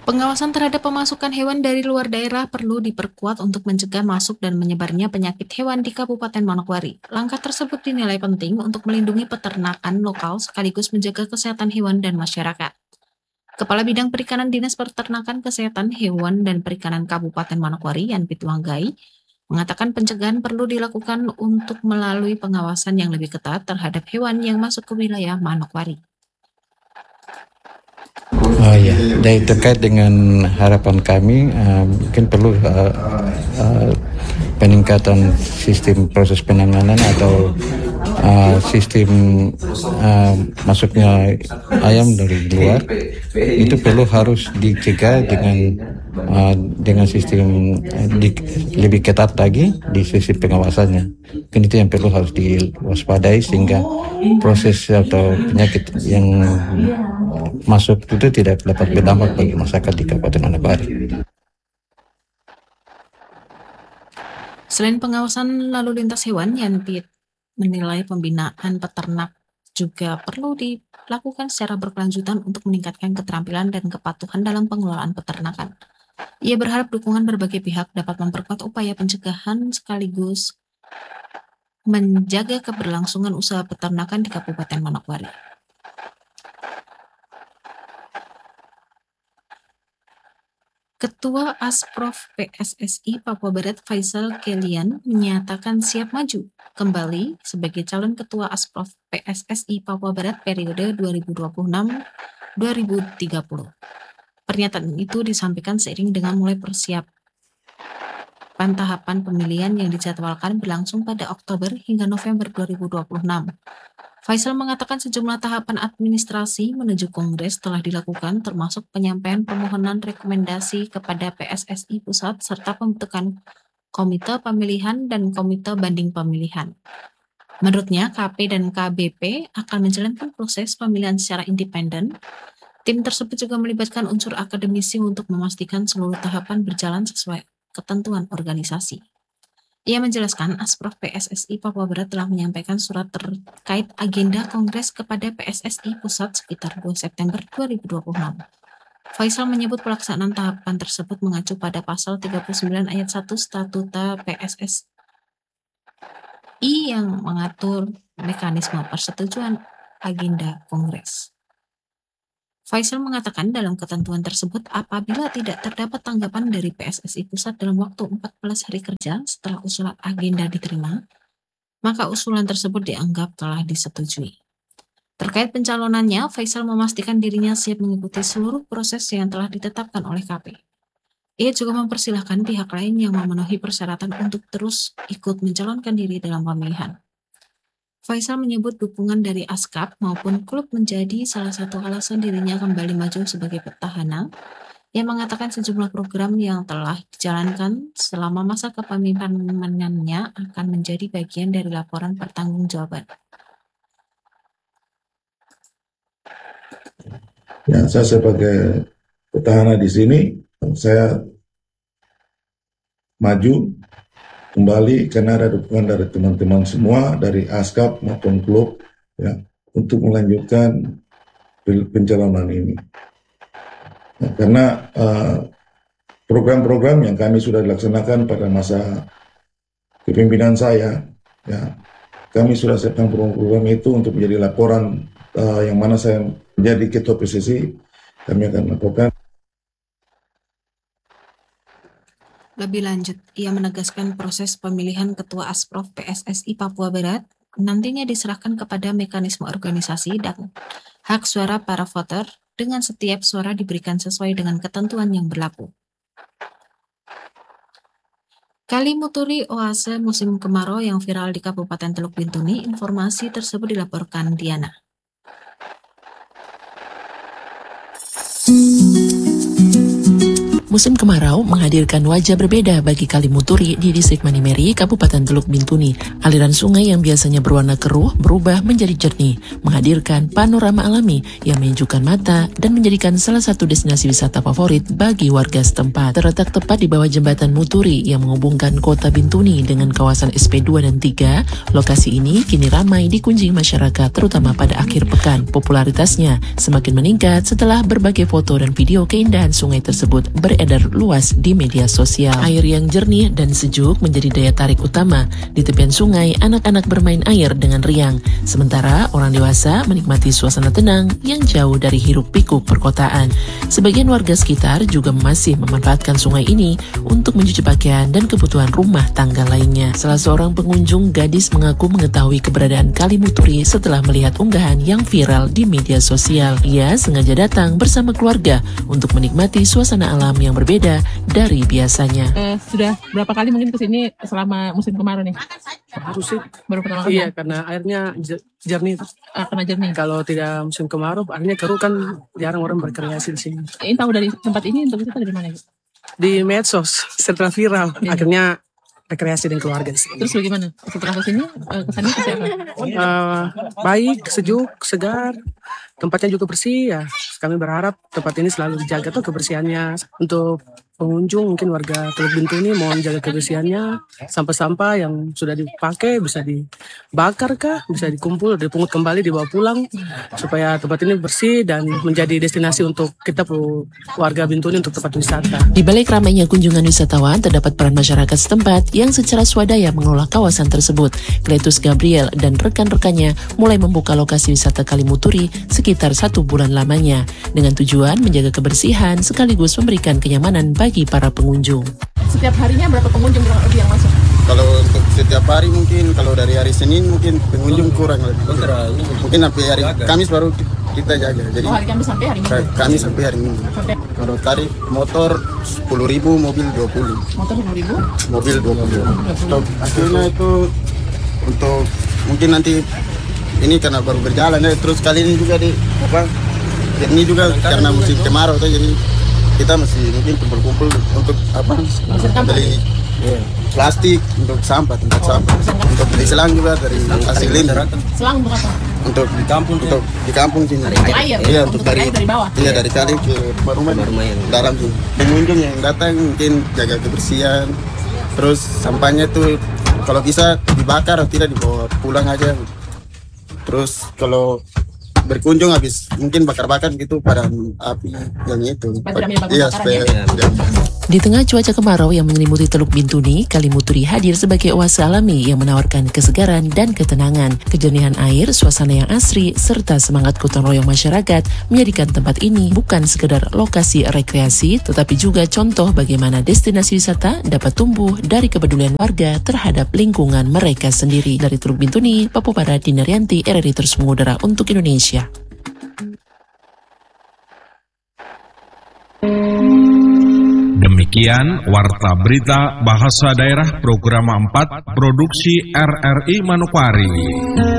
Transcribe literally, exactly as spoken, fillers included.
Pengawasan terhadap pemasukan hewan dari luar daerah perlu diperkuat untuk mencegah masuk dan menyebarnya penyakit hewan di Kabupaten Manokwari. Langkah tersebut dinilai penting untuk melindungi peternakan lokal sekaligus menjaga kesehatan hewan dan masyarakat. Kepala Bidang Perikanan Dinas Peternakan Kesehatan Hewan dan Perikanan Kabupaten Manokwari, Yan Pitwanggai, mengatakan pencegahan perlu dilakukan untuk melalui pengawasan yang lebih ketat terhadap hewan yang masuk ke wilayah Manokwari. Oh ya, dari terkait dengan harapan kami, uh, mungkin perlu uh, uh, peningkatan sistem proses penanganan atau uh, sistem uh, masuknya ayam dari luar itu perlu harus dicegah dengan uh, dengan sistem uh, di, lebih ketat lagi di sisi pengawasannya. Mungkin itu yang perlu harus diwaspadai sehingga proses atau penyakit yang masuk itu tidak dapat berdampak bagi masyarakat di Kabupaten Manokwari. Selain pengawasan lalu lintas hewan, Yanpit menilai pembinaan peternak juga perlu dilakukan secara berkelanjutan untuk meningkatkan keterampilan dan kepatuhan dalam pengelolaan peternakan. Ia berharap dukungan berbagai pihak dapat memperkuat upaya pencegahan sekaligus menjaga keberlangsungan usaha peternakan di Kabupaten Manokwari. Ketua Asprof P S S I Papua Barat Faisal Kelian menyatakan siap maju kembali sebagai calon Ketua Asprof P S S I Papua Barat periode dua ribu dua puluh enam sampai dua ribu tiga puluh. Pernyataan itu disampaikan seiring dengan mulai persiapan tahapan pemilihan yang dijadwalkan berlangsung pada Oktober hingga November dua ribu dua puluh enam. Faisal mengatakan sejumlah tahapan administrasi menuju Kongres telah dilakukan termasuk penyampaian permohonan rekomendasi kepada P S S I Pusat serta pembentukan Komite Pemilihan dan Komite Banding Pemilihan. Menurutnya, K P dan K B P akan menjalankan proses pemilihan secara independen. Tim tersebut juga melibatkan unsur akademisi untuk memastikan seluruh tahapan berjalan sesuai ketentuan organisasi. Ia menjelaskan Asprof P S S I Papua Barat telah menyampaikan surat terkait agenda Kongres kepada P S S I Pusat sekitar dua September dua ribu dua puluh enam. Faisal menyebut pelaksanaan tahapan tersebut mengacu pada pasal tiga puluh sembilan ayat satu Statuta P S S I yang mengatur mekanisme persetujuan agenda Kongres. Faisal mengatakan dalam ketentuan tersebut apabila tidak terdapat tanggapan dari P S S I Pusat dalam waktu empat belas hari kerja setelah usulan agenda diterima, maka usulan tersebut dianggap telah disetujui. Terkait pencalonannya, Faisal memastikan dirinya siap mengikuti seluruh proses yang telah ditetapkan oleh K P. Ia juga mempersilahkan pihak lain yang memenuhi persyaratan untuk terus ikut mencalonkan diri dalam pemilihan. Faisal menyebut dukungan dari ASKAP maupun klub menjadi salah satu alasan dirinya kembali maju sebagai petahana. Ia mengatakan sejumlah program yang telah dijalankan selama masa kepemimpinannya akan menjadi bagian dari laporan pertanggungjawaban. Ya, saya sebagai petahana di sini, saya maju kembali karena ada dukungan dari teman-teman semua, dari ASKAP maupun klub, ya, untuk melanjutkan pencalonan ini. Ya, karena uh, program-program yang kami sudah dilaksanakan pada masa kepemimpinan saya, ya, kami sudah siapkan program-program itu untuk menjadi laporan uh, yang mana saya menjadi ketua P S S I, kami akan laporkan. Lebih lanjut, ia menegaskan proses pemilihan Ketua Asprof P S S I Papua Barat nantinya diserahkan kepada mekanisme organisasi dan hak suara para voter dengan setiap suara diberikan sesuai dengan ketentuan yang berlaku. Kali Muturi oase musim kemarau yang viral di Kabupaten Teluk Bintuni, informasi tersebut dilaporkan Diana. Musim kemarau menghadirkan wajah berbeda bagi Kali Muturi di distrik Manimeri, Kabupaten Teluk Bintuni. Aliran sungai yang biasanya berwarna keruh berubah menjadi jernih, menghadirkan panorama alami yang menyejukkan mata dan menjadikan salah satu destinasi wisata favorit bagi warga setempat. Terletak tepat di bawah jembatan Muturi yang menghubungkan kota Bintuni dengan kawasan S P dua dan tiga, lokasi ini kini ramai dikunjungi masyarakat terutama pada akhir pekan. Popularitasnya semakin meningkat setelah berbagai foto dan video keindahan sungai tersebut beredar luas di media sosial. Air yang jernih dan sejuk menjadi daya tarik utama. Di tepian sungai, anak-anak bermain air dengan riang, sementara orang dewasa menikmati suasana tenang yang jauh dari hiruk-pikuk perkotaan. Sebagian warga sekitar juga masih memanfaatkan sungai ini untuk mencuci pakaian dan kebutuhan rumah tangga lainnya. Salah seorang pengunjung gadis mengaku mengetahui keberadaan Kali Muturi setelah melihat unggahan yang viral di media sosial. Ia sengaja datang bersama keluarga untuk menikmati suasana alam yang berbeda dari biasanya. Uh, sudah berapa kali mungkin kesini selama musim kemarau nih? Baru sih. Baru pertama kali? Iya, karena airnya jernih. Uh, karena jernih. Kalau tidak musim kemarau, airnya keruh kan jarang orang berkreasi di sini. Ini tahu dari tempat ini untuk kita dari mana? Di medsos, setelah viral, iya. Akhirnya rekreasi dengan keluarga di sini. Terus bagaimana? Setelah kesini, uh, kesannya seperti apa? Uh, baik, sejuk, segar. Tempatnya juga bersih ya. Kami berharap tempat ini selalu dijaga tuh kebersihannya. Untuk pengunjung mungkin warga Teluk Bintuni mau menjaga kebersihannya, sampah-sampah yang sudah dipakai bisa dibakar kah, bisa dikumpul, dipungut kembali, dibawa pulang supaya tempat ini bersih dan menjadi destinasi untuk kita warga Bintuni untuk tempat wisata. Di balik ramainya kunjungan wisatawan terdapat peran masyarakat setempat yang secara swadaya mengelola kawasan tersebut. Kletus Gabriel dan rekan-rekannya mulai membuka lokasi wisata Kali Muturi sekitar satu bulan lamanya dengan tujuan menjaga kebersihan sekaligus memberikan kenyamanan bagi para pengunjung. Setiap harinya berapa pengunjung lebih yang masuk? Kalau untuk setiap hari mungkin, kalau dari hari Senin mungkin pengunjung kurang lebih. Mungkin sampai hari Kamis baru kita jaga. Jadi oh, hari Kamis sampai hari Minggu? Kamis sampai hari Minggu. Kalau tarif motor sepuluh ribu, mobil dua puluh. Motor sepuluh ribu? Mobil dua puluh. Stok akhirnya itu untuk mungkin nanti ini karena baru berjalan ya, terus kali ini juga di apa? Ini juga karena musim kemarau tuh, jadi kita masih mungkin kumpul-kumpul untuk apa? Beli yeah. plastik untuk sampah, tempat oh, sampah. Untuk beli selang juga dari hasil ini. Selang untuk apa? Untuk di kampung, untuk di kampung sini. Air. Iya, untuk, untuk dari dari bawah. Iya, dari kali ke rumah rumah yang dalam sini. Pengunjung yang datang mungkin jaga kebersihan. Terus sampahnya tuh kalau bisa dibakar atau tidak dibawa pulang aja. Terus kalau berkunjung habis mungkin bakar-bakar gitu pada api yang itu. Iya, supaya ya. Di tengah cuaca kemarau yang menyelimuti Teluk Bintuni, Kali Muturi hadir sebagai oase alami yang menawarkan kesegaran dan ketenangan. Kejernihan air, suasana yang asri, serta semangat gotong royong masyarakat menjadikan tempat ini bukan sekedar lokasi rekreasi, tetapi juga contoh bagaimana destinasi wisata dapat tumbuh dari kepedulian warga terhadap lingkungan mereka sendiri. Dari Teluk Bintuni, Papua Barat, Dinaryanti, R R I Terus Mengudara untuk Indonesia. Demikian Warta Berita Bahasa Daerah Program empat Produksi R R I Manokwari.